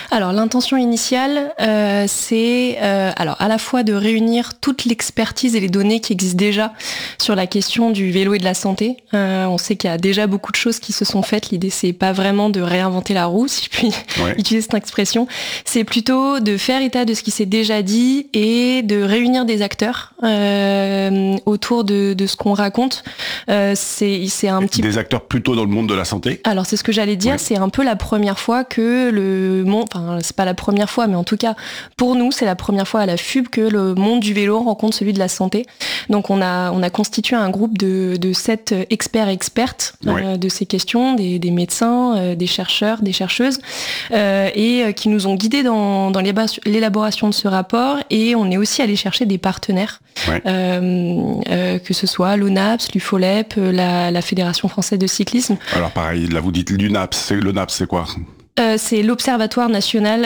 Alors l'intention initiale, c'est à la fois de réunir toute l'expertise et les données qui existent déjà sur la question du vélo et de la santé. On sait qu'il y a déjà beaucoup de choses qui se sont faites. L'idée, c'est pas vraiment de réinventer la roue, si je puis utiliser cette expression. C'est plutôt de faire état de ce qui s'est déjà dit et de réunir des acteurs autour de ce qu'on raconte. C'est un petit des acteurs plutôt dans le monde de la santé. Alors c'est ce que j'allais dire. C'est un peu la première fois que le monde, enfin c'est pas la première fois, mais en tout cas pour nous c'est la première fois à la FUB que le monde du vélo rencontre celui de la santé. Donc on a constitué un groupe de 7 experts et expertes de ces questions, des médecins, des chercheurs, des chercheuses, et qui nous ont guidés dans l'élaboration de ce rapport. Et on est aussi allé chercher des partenaires, que ce soit l'ONAPS, l'UFOLEP, la Fédération française de cyclisme. Alors pareil, là vous dites l'UNAPS, l'ONAPS c'est quoi ? C'est l'Observatoire national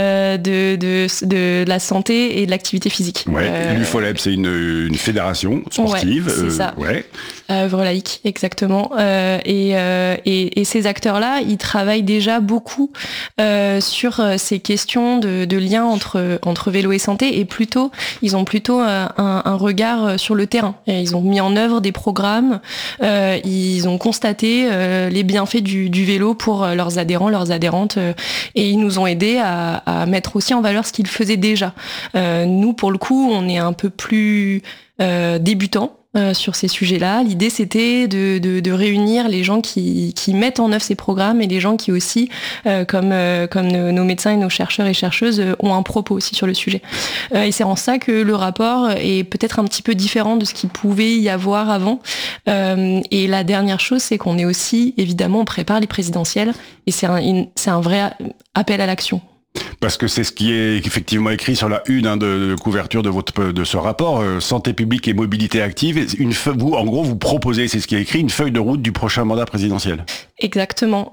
de la santé et de l'activité physique. L'UFOLEP, c'est une fédération sportive. C'est ça. Œuvre laïque, exactement. Et ces acteurs-là, ils travaillent déjà beaucoup sur ces questions de lien entre vélo et santé, et ils ont plutôt un regard sur le terrain. Et ils ont mis en œuvre des programmes. Ils ont constaté les bienfaits du vélo pour leurs adhérents, leurs adhérentes. Et ils nous ont aidés à mettre aussi en valeur ce qu'ils faisaient déjà. Nous, pour le coup, on est un peu plus débutants sur ces sujets-là. L'idée, c'était de réunir les gens qui mettent en œuvre ces programmes et les gens qui aussi, comme nos médecins et nos chercheurs et chercheuses, ont un propos aussi sur le sujet. Et c'est en ça que le rapport est peut-être un petit peu différent de ce qu'il pouvait y avoir avant. Et la dernière chose, c'est qu'on est aussi, évidemment, on prépare les présidentielles, et c'est un vrai appel à l'action. Parce que c'est ce qui est effectivement écrit sur la une de couverture de ce rapport, santé publique et mobilité active. Vous proposez, c'est ce qui est écrit, une feuille de route du prochain mandat présidentiel. Exactement.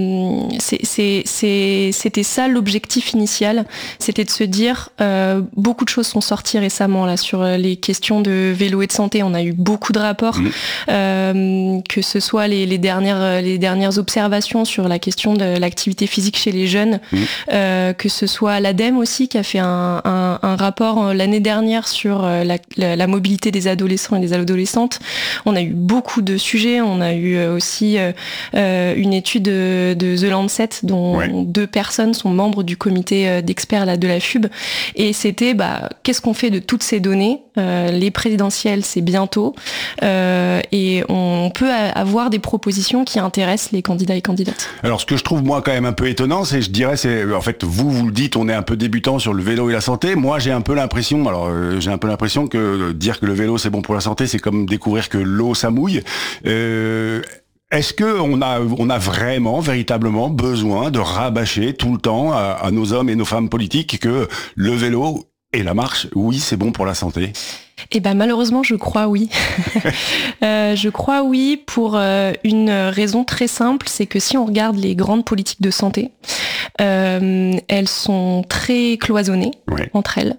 C'était ça l'objectif initial, c'était de se dire beaucoup de choses sont sorties récemment là sur les questions de vélo et de santé. On a eu beaucoup de rapports, que ce soit les dernières observations sur la question de l'activité physique chez les jeunes, que ce soit l'ADEME aussi qui a fait un rapport l'année dernière sur la mobilité des adolescents et des adolescentes. On a eu beaucoup de sujets. On a eu aussi une étude de The Lancet dont 2 personnes sont membres du comité d'experts de la FUB. Et c'était qu'est-ce qu'on fait de toutes ces données ? Les présidentielles, c'est bientôt. Et on peut avoir des propositions qui intéressent les candidats et candidates. Alors ce que je trouve moi quand même un peu étonnant, c'est en fait vous le dites, on est un peu débutant sur le vélo et la santé. Moi j'ai un peu l'impression que dire que le vélo c'est bon pour la santé, c'est comme découvrir que l'eau ça mouille. Est-ce que on a véritablement besoin de rabâcher tout le temps à nos hommes et nos femmes politiques que le vélo et la marche, oui, c'est bon pour la santé ? Eh ben malheureusement, je crois oui. Je crois oui pour une raison très simple, c'est que si on regarde les grandes politiques de santé, elles sont très cloisonnées entre elles.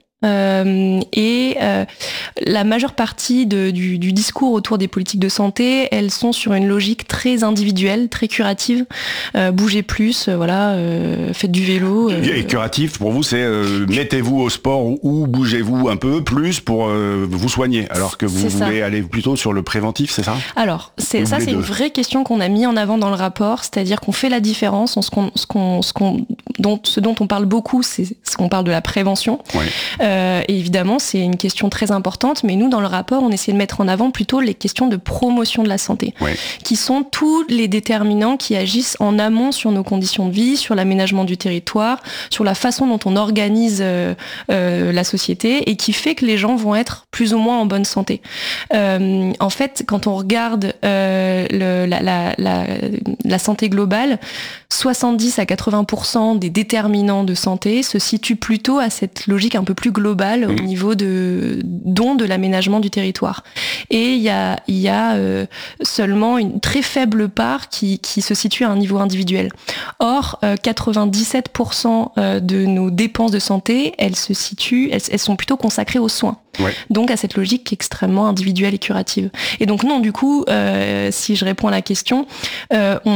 La majeure partie du discours autour des politiques de santé, elles sont sur une logique très individuelle, très curative. Bougez plus, faites du vélo. Et curatif, pour vous, c'est mettez-vous au sport ou bougez-vous un peu plus pour vous soigner, alors que vous voulez aller plutôt sur le préventif, c'est ça ? Alors, c'est une vraie question qu'on a mis en avant dans le rapport, c'est-à-dire qu'on fait la différence. Ce dont on parle beaucoup, c'est ce qu'on parle de la prévention. Et évidemment, c'est une question très importante, mais nous, dans le rapport, on essaie de mettre en avant plutôt les questions de promotion de la santé, qui sont tous les déterminants qui agissent en amont sur nos conditions de vie, sur l'aménagement du territoire, sur la façon dont on organise la société, et qui fait que les gens vont être plus ou moins en bonne santé. En fait, quand on regarde la santé globale, 70 à 80% des déterminants de santé se situent plutôt à cette logique un peu plus globale au niveau de l'aménagement du territoire. Et il y a seulement une très faible part qui se situe à un niveau individuel. Or, 97% de nos dépenses de santé, elles sont plutôt consacrées aux soins. Donc à cette logique extrêmement individuelle et curative. Et donc non, du coup, si je réponds à la question, on n'a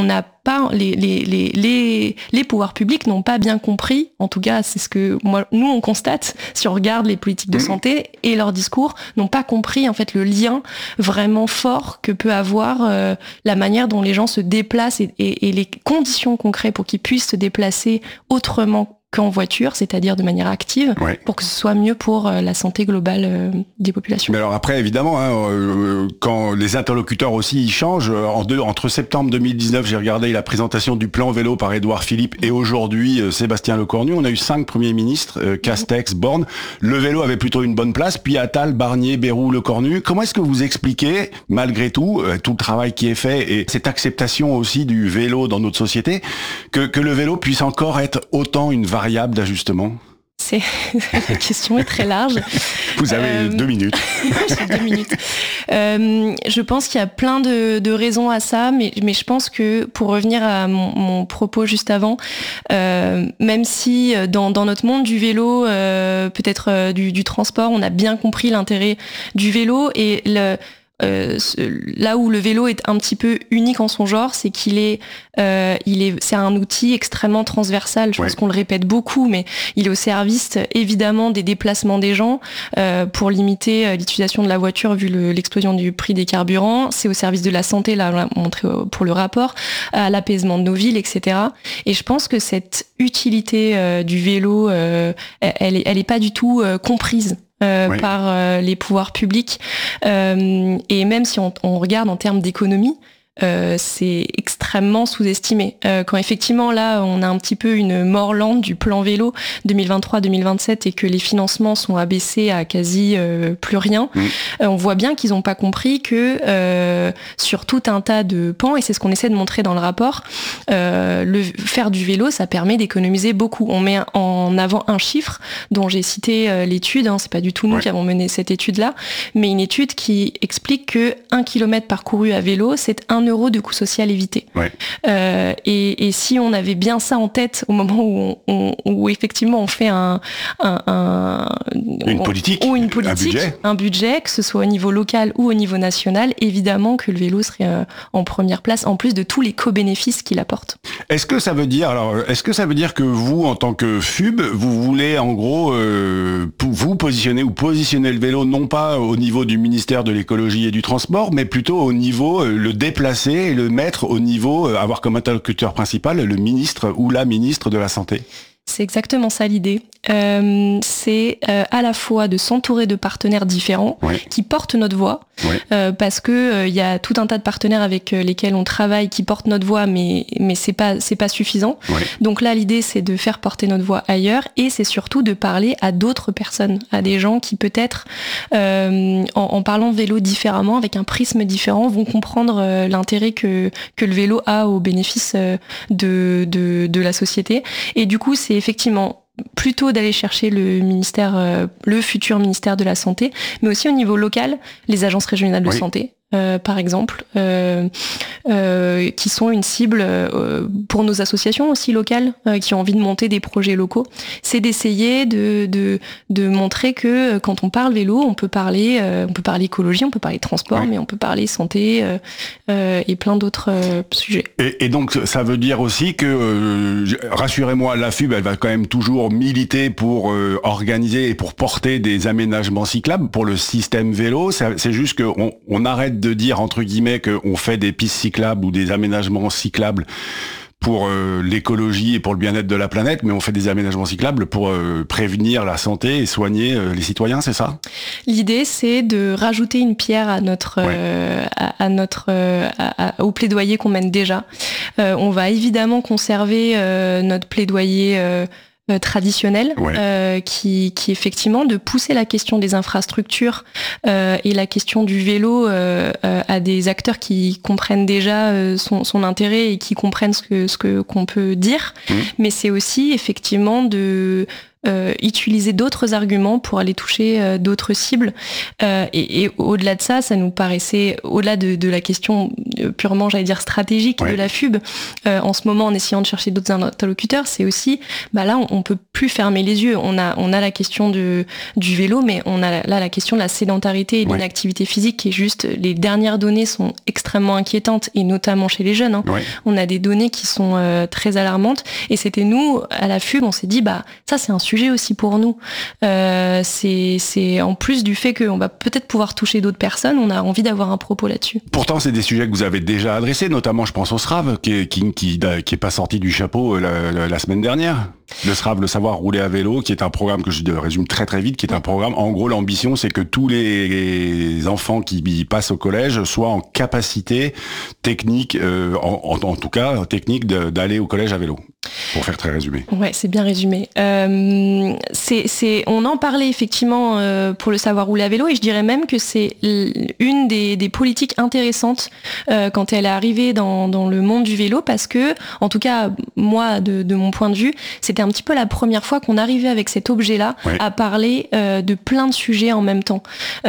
pas, les pouvoirs publics n'ont pas bien compris, en tout cas c'est ce que nous on constate si on regarde les politiques de santé, et leurs discours n'ont pas compris en fait le lien vraiment fort que peut avoir la manière dont les gens se déplacent et les conditions concrètes pour qu'ils puissent se déplacer autrement qu'en voiture, c'est-à-dire de manière active, pour que ce soit mieux pour la santé globale des populations. Mais alors après, évidemment, quand les interlocuteurs aussi ils changent, entre septembre 2019, j'ai regardé la présentation du plan vélo par Édouard Philippe, et aujourd'hui, Sébastien Lecornu, on a eu 5 premiers ministres, Castex, Borne. Le vélo avait plutôt une bonne place, puis Attal, Barnier, Bayrou, Lecornu. Comment est-ce que vous expliquez, malgré tout le travail qui est fait, et cette acceptation aussi du vélo dans notre société, que le vélo puisse encore être autant une variable d'ajustement? La question est très large. Vous avez 2 minutes. J'ai 2 minutes. Je pense qu'il y a plein de raisons à ça, mais je pense que pour revenir à mon propos juste avant, même si dans notre monde du vélo, peut-être du transport, on a bien compris l'intérêt du vélo, et là où le vélo est un petit peu unique en son genre, c'est c'est un outil extrêmement transversal. Je pense qu'on le répète beaucoup, mais il est au service évidemment des déplacements des gens pour limiter l'utilisation de la voiture vu l'explosion du prix des carburants. C'est au service de la santé, là on l'a montré pour le rapport, à l'apaisement de nos villes, etc. Et je pense que cette utilité du vélo, elle est pas du tout comprise par les pouvoirs publics, et même si on regarde en termes d'économie, c'est extrêmement sous-estimé. Quand effectivement là on a un petit peu une mort lente du plan vélo 2023-2027 et que les financements sont abaissés à quasi plus rien, on voit bien qu'ils n'ont pas compris que sur tout un tas de pans, et c'est ce qu'on essaie de montrer dans le rapport, faire du vélo ça permet d'économiser beaucoup. On met en avant un chiffre dont j'ai cité l'étude, c'est pas du tout nous qui avons mené cette étude là, mais une étude qui explique que 1 km parcouru à vélo c'est 1 euro de coût social évité. Et si on avait bien ça en tête au moment où effectivement on fait une politique, un budget, que ce soit au niveau local ou au niveau national, évidemment que le vélo serait en première place, en plus de tous les co-bénéfices qu'il apporte. Est-ce que ça veut dire que vous, en tant que FUB, vous voulez en gros vous positionner le vélo non pas au niveau du ministère de l'écologie et du transport, mais plutôt au niveau le déplacer et le mettre au niveau, avoir comme interlocuteur principal le ministre ou la ministre de la Santé? C'est exactement ça l'idée. C'est à la fois de s'entourer de partenaires différents qui portent notre voix, parce que y a tout un tas de partenaires avec lesquels on travaille qui portent notre voix, mais c'est pas suffisant. Donc là l'idée c'est de faire porter notre voix ailleurs, et c'est surtout de parler à d'autres personnes, à des gens qui peut-être en parlant de vélo différemment, avec un prisme différent, vont comprendre l'intérêt que le vélo a au bénéfice de la société. Et du coup c'est effectivement plutôt d'aller chercher le futur ministère de la Santé, mais aussi au niveau local, les agences régionales de santé, par exemple, qui sont une cible pour nos associations aussi locales qui ont envie de monter des projets locaux. C'est d'essayer de montrer que quand on parle vélo, on peut parler écologie, on peut parler transport, mais on peut parler santé et plein d'autres sujets. Et donc ça veut dire aussi que, rassurez-moi, la FUB elle va quand même toujours militer pour organiser et pour porter des aménagements cyclables pour le système vélo. C'est juste qu'on arrête de dire entre guillemets qu'on fait des pistes cyclables ou des aménagements cyclables pour l'écologie et pour le bien-être de la planète, mais on fait des aménagements cyclables pour prévenir la santé et soigner les citoyens, c'est ça? L'idée, c'est de rajouter une pierre au plaidoyer qu'on mène déjà. On va évidemment conserver notre plaidoyer traditionnel, qui effectivement de pousser la question des infrastructures et la question du vélo à des acteurs qui comprennent déjà son intérêt et qui comprennent ce qu'on peut dire, mais c'est aussi effectivement de utiliser d'autres arguments pour aller toucher d'autres cibles. Et au-delà de ça, ça nous paraissait, au-delà de la question purement, j'allais dire, stratégique de la FUB, en ce moment, en essayant de chercher d'autres interlocuteurs, c'est aussi, là, on peut plus fermer les yeux. On a la question du vélo, mais on a là la question de la sédentarité et de l'inactivité physique qui est juste, les dernières données sont extrêmement inquiétantes, et notamment chez les jeunes. On a des données qui sont très alarmantes, et c'était nous, à la FUB, on s'est dit, ça c'est un sujet aussi pour nous. C'est en plus du fait qu'on va peut-être pouvoir toucher d'autres personnes, on a envie d'avoir un propos là-dessus. Pourtant, c'est des sujets que vous avez déjà adressés, notamment je pense au SRAV, qui est pas sorti du chapeau la semaine dernière. Le SRAV, le savoir rouler à vélo, qui est un programme que je résume très très vite, qui est un programme, en gros l'ambition c'est que tous les enfants qui passent au collège soient en capacité technique, en tout cas technique, d'aller au collège à vélo. Pour faire très résumé. Ouais, c'est bien résumé. On en parlait effectivement pour le savoir rouler à vélo, et je dirais même que c'est une des politiques intéressantes quand elle est arrivée dans le monde du vélo, parce que, en tout cas, moi, de mon point de vue, c'était un petit peu la première fois qu'on arrivait avec cet objet-là à parler de plein de sujets en même temps.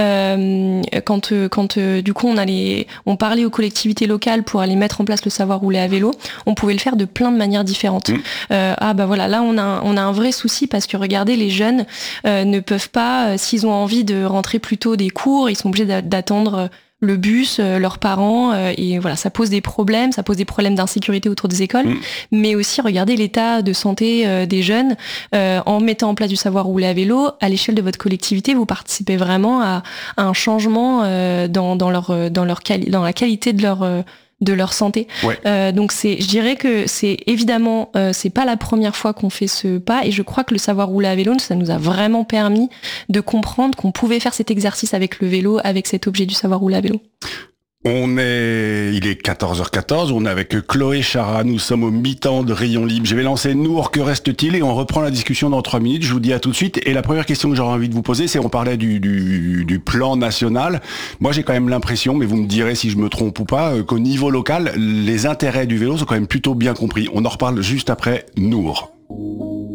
Quand du coup on parlait aux collectivités locales pour aller mettre en place le savoir rouler à vélo, on pouvait le faire de plein de manières différentes. Là on a un vrai souci, parce que regardez, les jeunes ne peuvent pas, s'ils ont envie de rentrer plus tôt des cours, ils sont obligés d'attendre le bus, leurs parents, et voilà, ça pose des problèmes d'insécurité autour des écoles, mais aussi regardez l'état de santé des jeunes. En mettant en place du savoir rouler à vélo, à l'échelle de votre collectivité, vous participez vraiment à un changement dans la qualité de leur santé. Donc je dirais que c'est évidemment, c'est pas la première fois qu'on fait ce pas, et je crois que le savoir rouler à vélo, ça nous a vraiment permis de comprendre qu'on pouvait faire cet exercice avec le vélo, avec cet objet du savoir rouler à vélo. Il est 14h14, on est avec Chloé Chara, nous sommes au mi-temps de Rayon Libre. Je vais lancer Nour, que reste-t-il, et on reprend la discussion dans 3 minutes, je vous dis à tout de suite. Et la première question que j'aurais envie de vous poser, c'est, on parlait du plan national. Moi j'ai quand même l'impression, mais vous me direz si je me trompe ou pas, qu'au niveau local, les intérêts du vélo sont quand même plutôt bien compris. On en reparle juste après Nour.